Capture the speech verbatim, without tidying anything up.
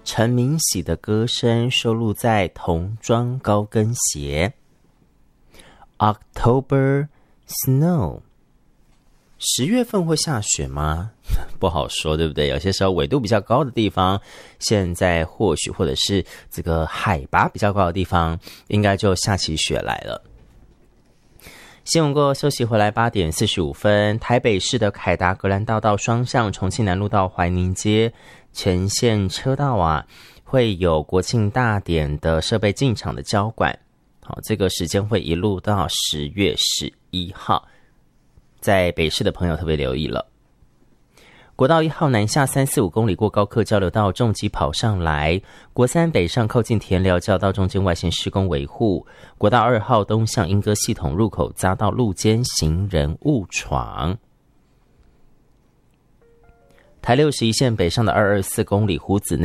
陈明喜的歌声收录在童装高跟鞋。 October snow， 十月份会下雪吗？不好说，对不对？有些时候纬度比较高的地方，现在或许或者是这个海拔比较高的地方，应该就下起雪来了。新闻过后休息回来，八点四十五分，台北市的凯达格兰大道双向重庆南路到怀宁街全线车道啊，会有国庆大典的设备进场的交管。好，这个时间会一路到十月十一号，在北市的朋友特别留意了。国道一号南下三四五公里过高客交流道重机跑上来，国三北上靠近田寮交道中间外线施工维护，国道二号东向莺歌系统入口匝道路肩行人误闯。台六十一线北上的二二四公里胡子内